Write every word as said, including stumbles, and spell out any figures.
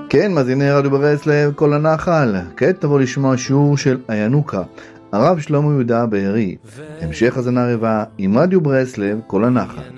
כן, מאזיני רדיו ברסלב, כל הנחל. כעת תבוא לשמוע שיעור של הינוקה, הרב שלמה יהודה בארי. המשך הזנה רבה עם רדיו ברסלב, כל הנחל.